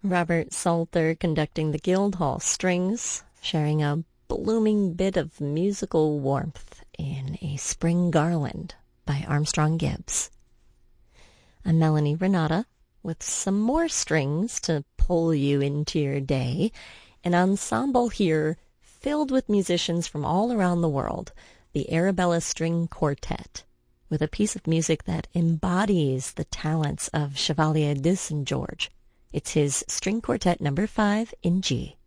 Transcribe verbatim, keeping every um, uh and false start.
Robert Salter conducting the Guildhall Strings, sharing a blooming bit of musical warmth in A Spring Garland by Armstrong Gibbs. I'm Melanie Renata with some more strings to pull you into your day, an ensemble here filled with musicians from all around the world, the Arabella String Quartet, with a piece of music that embodies the talents of Chevalier de Saint George. It's his String Quartet number five in G.